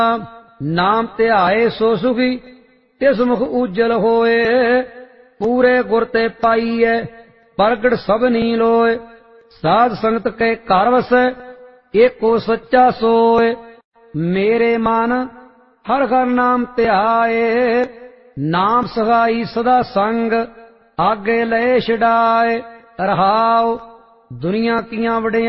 ਨਾਮ ਧਿਆਏ ਸੋ ਸੁਖੀ ਤਿਸ ਮੁਖ ਉਜਲ ਹੋਏ। ਪੂਰੇ ਗੁਰ ਤੇ ਪਾਈਐ ਪ੍ਰਗਟ ਸਭਨੀ ਲੋਏ। ਸਾਧ ਸੰਗਤ ਕੇ ਘਰ ਵਸੈ ਏਕੋ ਸੱਚਾ ਸੋਏ। ਮੇਰੇ ਮਨ ਹਰ ਹਰ ਨਾਮ ਧਿਆਏ। ਨਾਮ ਸਹਾਈ ਸਦਾ ਸੰਗ ਆਗੇ ਲਏ ਛਡਾਏ। ਰਹਾਉ ਦੁਨੀਆ ਕੀਆਂ ਵਡਿਆ